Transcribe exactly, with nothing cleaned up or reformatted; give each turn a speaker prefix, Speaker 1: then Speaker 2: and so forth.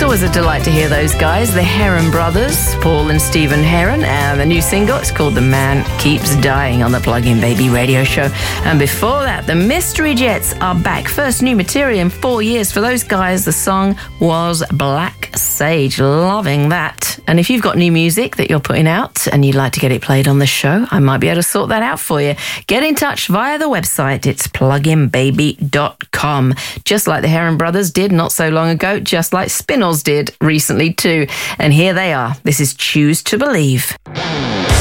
Speaker 1: always a delight to hear those guys, the Heron Brothers, Paul and Stephen Heron, and the new single, it's called The Man Keeps Dying on the Plug-in Baby radio show. And before that, the Mystery Jets are back. First new material in four years for those guys. The song was Black Sage. Loving that. And if you've got new music that you're putting out and you'd like to get it played on the show, I might be able to sort that out for you. Get in touch via the website. It's plug in baby dot com. Just like the Heron Brothers did not so long ago, just like Spinels did recently too. And here they are. This is Choose to Believe.